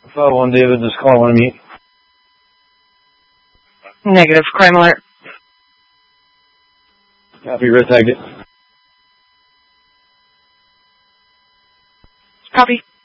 501 David, this call want to meet. Negative. Crime alert. Copy, red tagged it. Copy.